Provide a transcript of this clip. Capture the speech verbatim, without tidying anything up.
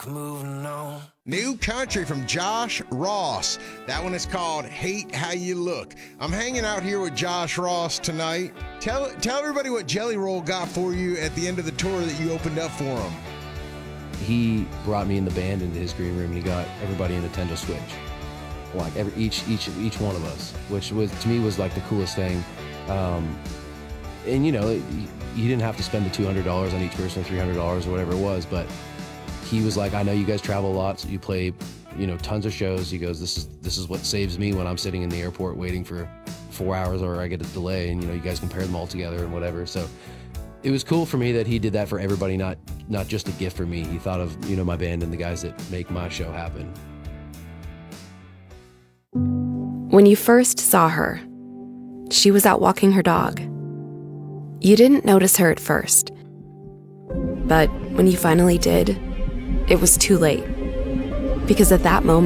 moving on. New country from Josh Ross. That one is called Hate How You Look. I'm hanging out here with Josh Ross tonight. Tell tell everybody what Jelly Roll got for you at the end of the tour that you opened up for him. He brought me in the band into his green room, and he got everybody a Nintendo Switch. Like every each each each one of us, which was to me was like the coolest thing. Um, and you know, it, you didn't have to spend the two hundred dollars on each person, three hundred dollars or whatever it was, but he was like, I know you guys travel a lot, so you play, you know, tons of shows. He goes, this is this is what saves me when I'm sitting in the airport waiting for four hours or I get a delay, and you know, you guys can pair them all together and whatever. So it was cool for me that he did that for everybody, not not just a gift for me. He thought of, you know, my band and the guys that make my show happen. When you first saw her, she was out walking her dog. You didn't notice her at first, but when you finally did, it was too late, because at that moment,